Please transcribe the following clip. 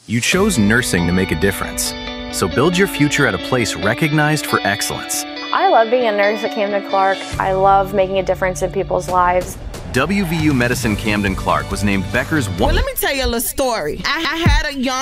You chose nursing to make a difference. So build your future at a place recognized for excellence. I love being a nurse at Camden Clark. I love making a difference in people's lives. WVU Medicine Camden Clark was named Becker's Well, let me tell you a little story. I had a young